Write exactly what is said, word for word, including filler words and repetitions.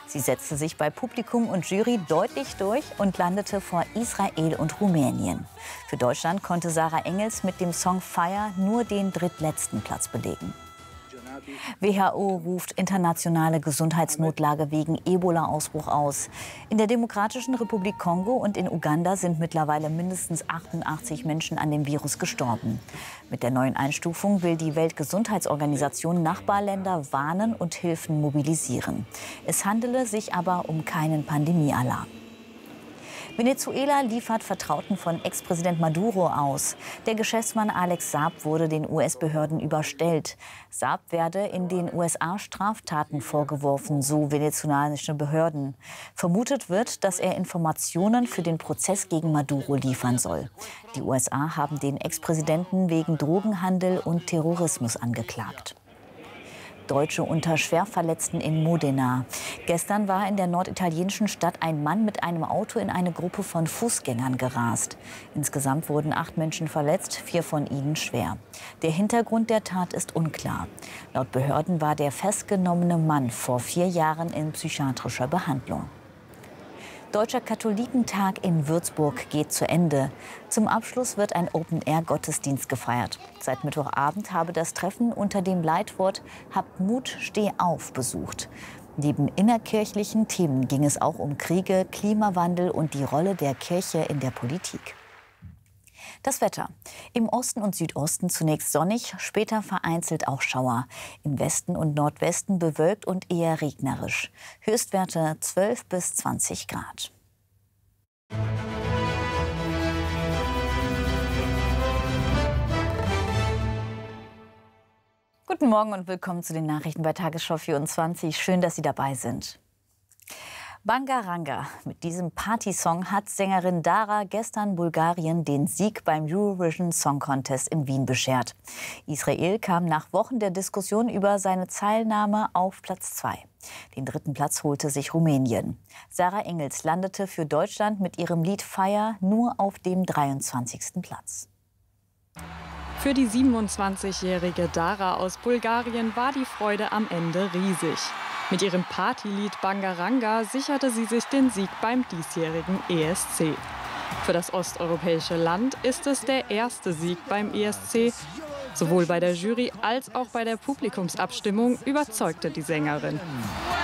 Sie setzte sich bei Publikum und Jury deutlich durch und landete vor Israel und Rumänien. Für Deutschland konnte Sarah Engels mit dem Song Fire nur den drittletzten Platz belegen. W H O ruft internationale Gesundheitsnotlage wegen Ebola-Ausbruch aus. In der Demokratischen Republik Kongo und in Uganda sind mittlerweile mindestens achtundachtzig Menschen an dem Virus gestorben. Mit der neuen Einstufung will die Weltgesundheitsorganisation Nachbarländer warnen und Hilfen mobilisieren. Es handele sich aber um keinen Pandemiealarm. Venezuela liefert Vertrauten von Ex-Präsident Maduro aus. Der Geschäftsmann Alex Saab wurde den U S-Behörden überstellt. Saab werde in den U S A Straftaten vorgeworfen, so venezolanische Behörden. Vermutet wird, dass er Informationen für den Prozess gegen Maduro liefern soll. Die U S A haben den Ex-Präsidenten wegen Drogenhandel und Terrorismus angeklagt. Deutsche unter Schwerverletzten in Modena. Gestern war in der norditalienischen Stadt ein Mann mit einem Auto in eine Gruppe von Fußgängern gerast. Insgesamt wurden acht Menschen verletzt, vier von ihnen schwer. Der Hintergrund der Tat ist unklar. Laut Behörden war der festgenommene Mann vor vier Jahren in psychiatrischer Behandlung. Deutscher Katholikentag in Würzburg geht zu Ende. Zum Abschluss wird ein Open-Air-Gottesdienst gefeiert. Seit Mittwochabend habe das Treffen unter dem Leitwort »Habt Mut, steh auf« besucht. Neben innerkirchlichen Themen ging es auch um Kriege, Klimawandel und die Rolle der Kirche in der Politik. Das Wetter. Im Osten und Südosten zunächst sonnig, später vereinzelt auch Schauer. Im Westen und Nordwesten bewölkt und eher regnerisch. Höchstwerte zwölf bis zwanzig Grad. Guten Morgen und willkommen zu den Nachrichten bei Tagesschau vierundzwanzig. Schön, dass Sie dabei sind. Bangaranga. Mit diesem Partysong hat Sängerin Dara gestern Bulgarien den Sieg beim Eurovision Song Contest in Wien beschert. Israel kam nach Wochen der Diskussion über seine Teilnahme auf Platz zwei. Den dritten Platz holte sich Rumänien. Sarah Engels landete für Deutschland mit ihrem Lied Fire nur auf dem dreiundzwanzigsten Platz. Für die siebenundzwanzigjährige Dara aus Bulgarien war die Freude am Ende riesig. Mit ihrem Partylied Bangaranga sicherte sie sich den Sieg beim diesjährigen E S C. Für das osteuropäische Land ist es der erste Sieg beim E S C. Sowohl bei der Jury als auch bei der Publikumsabstimmung überzeugte die Sängerin.